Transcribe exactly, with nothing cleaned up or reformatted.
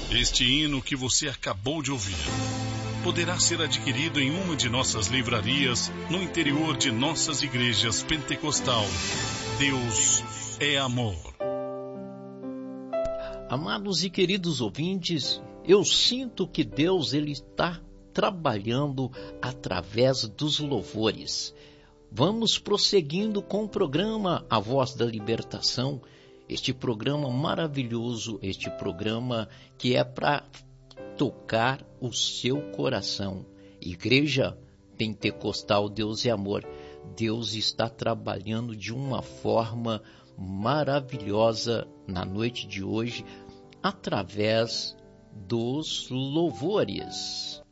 Este hino que você acabou de ouvir poderá ser adquirido em uma de nossas livrarias no interior de nossas igrejas pentecostal. Deus é amor. Amados e queridos ouvintes, eu sinto que Deus ele está trabalhando através dos louvores. Vamos prosseguindo com o programa A Voz da Libertação, este programa maravilhoso, este programa que é para tocar o seu coração. Igreja Pentecostal Deus é Amor, Deus está trabalhando de uma forma maravilhosa na noite de hoje, através dos louvores.